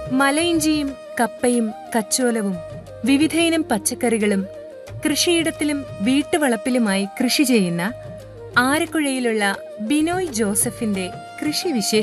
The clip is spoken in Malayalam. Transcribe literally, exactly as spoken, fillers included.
മലയിഞ്ചിയും കപ്പയും കച്ചോലവും വിവിധയിനം പച്ചക്കറികളും കൃഷിയിടത്തിലും വീട്ടുവളപ്പിലുമായി കൃഷി ചെയ്യുന്ന ആരക്കുഴയിലുള്ള ബിനോയ് ജോസഫിന്റെ കൃഷിവിശേഷ